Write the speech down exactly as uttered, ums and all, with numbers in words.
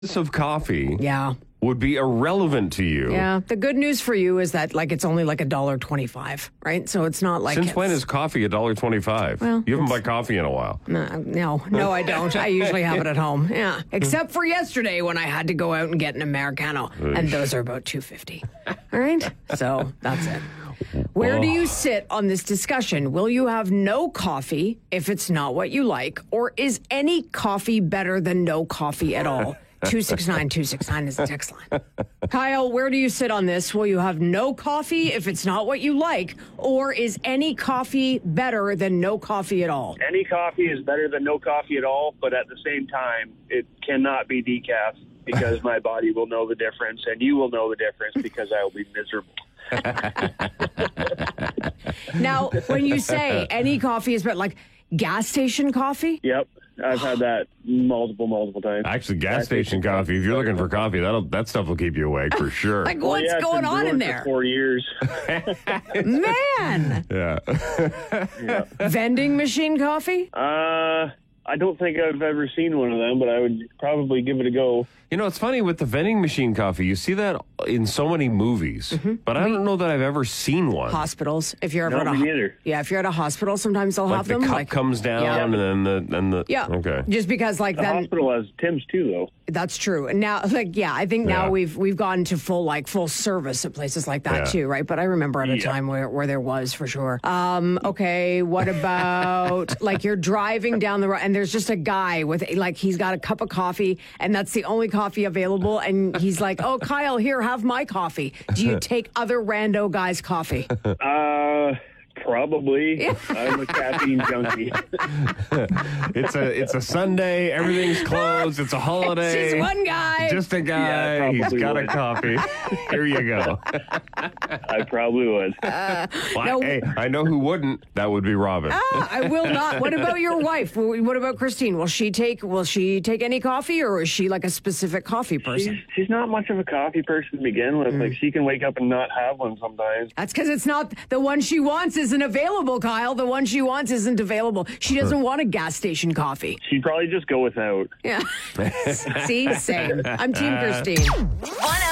of coffee Yeah. would be irrelevant to you. Yeah. The good news for you is that like it's only like a dollar twenty-five, right? So it's not like Since it's, when is coffee a dollar twenty-five? Well, You haven't bought coffee in a while. No, no, no, I don't. I usually have it at home. Yeah, except for yesterday when I had to go out and get an Americano, and those are about two fifty. All right, so that's it. Where do you sit on this discussion? Will you have no coffee if it's not what you like, or is any coffee better than no coffee at all? two six nine, two six nine is the text line. Kyle, where do you sit on this? Will you have no coffee if it's not what you like, or is any coffee better than no coffee at all? Any coffee is better than no coffee at all, but at the same time, it cannot be decaf because my body will know the difference, and you will know the difference because I will be miserable. Now, when you say any coffee is better, like gas station coffee? Yep, I've had that multiple, multiple times. Actually, gas station coffee, if you're looking for coffee, that'll that stuff will keep you awake for sure. Like, Well, what's yeah, it's going been on in brewing for there? Four years. Man! Yeah. Vending machine coffee? Uh, I don't think I've ever seen one of them, but I would probably give it a go. You know, it's funny with the vending machine coffee. You see that in so many movies, but I don't know that I've ever seen one. Hospitals. If you're ever No, at a me ho- neither. Yeah, if you're at a hospital, sometimes they'll Like have the them. cup like comes down Yeah. and then the and the Yeah. okay. Just because like The then hospital has Tim's too, though. that's true. And now like yeah, I think now Yeah. we've we've gone to full like full service at places like that Yeah. too, right? But I remember at a Yeah. time where, where there was for sure. Um, okay, what about like you're driving down the road and there's just a guy with like he's got a cup of coffee and that's the only coffee available and he's like, "Oh, Kyle, here, have my coffee." Do you take other rando guys' coffee? Uh, probably. I'm a caffeine junkie. It's a it's a Sunday. Everything's closed. It's a holiday. It's just one guy. Just a guy. Yeah, He's probably got would. a coffee. Here you go. I probably would. Well, no. Hey, I know who wouldn't. That would be Robin. Ah, I will not. What about your wife? What about Christine? Will she take will she take any coffee or is she like a specific coffee She's, person? she's not much of a coffee person to begin with. Mm. Like, she can wake up and not have one sometimes. That's because it's not the one she wants isn't available, Kyle. The one she wants isn't available. She doesn't want a gas station coffee. She'd probably just go without. Yeah. See, same. I'm Team Christine. One